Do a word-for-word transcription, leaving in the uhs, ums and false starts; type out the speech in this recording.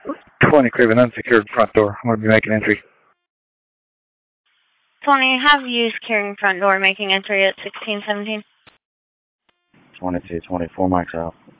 twenty, Craven, unsecured front door. I'm going to be making entry. twenty, have you securing front door, making entry at sixteen seventeen. twenty-two, twenty-four mics out.